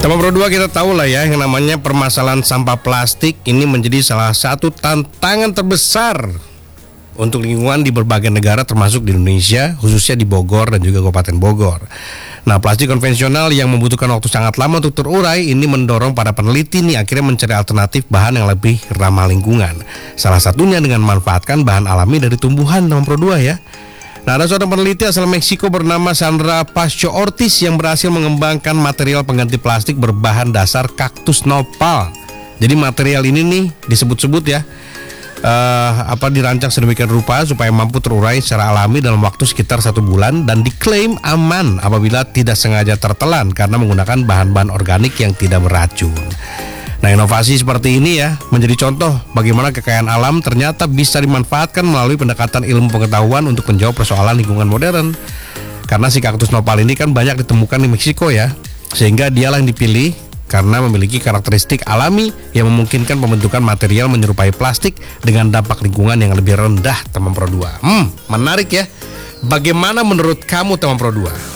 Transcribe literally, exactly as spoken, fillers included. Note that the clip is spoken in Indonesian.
Teman Pro dua, kita tahu lah ya, yang namanya permasalahan sampah plastik ini menjadi salah satu tantangan terbesar untuk lingkungan di berbagai negara termasuk di Indonesia, khususnya di Bogor dan juga Kabupaten Bogor. Nah, plastik konvensional yang membutuhkan waktu sangat lama untuk terurai ini mendorong para peneliti nih akhirnya mencari alternatif bahan yang lebih ramah lingkungan. Salah satunya dengan memanfaatkan bahan alami dari tumbuhan, teman Pro dua ya. Nah, ada seorang peneliti asal Meksiko bernama Sandra Pascho Ortiz yang berhasil mengembangkan material pengganti plastik berbahan dasar kaktus nopal. Jadi material ini nih disebut-sebut ya uh, apa dirancang sedemikian rupa supaya mampu terurai secara alami dalam waktu sekitar satu bulan dan diklaim aman apabila tidak sengaja tertelan karena menggunakan bahan-bahan organik yang tidak beracun. Nah, inovasi seperti ini ya menjadi contoh bagaimana kekayaan alam ternyata bisa dimanfaatkan melalui pendekatan ilmu pengetahuan untuk menjawab persoalan lingkungan modern. Karena si kaktus nopal ini kan banyak ditemukan di Meksiko ya, sehingga dialah yang dipilih karena memiliki karakteristik alami yang memungkinkan pembentukan material menyerupai plastik dengan dampak lingkungan yang lebih rendah, teman Pro dua. Hmm, menarik ya. Bagaimana menurut kamu, teman Pro dua?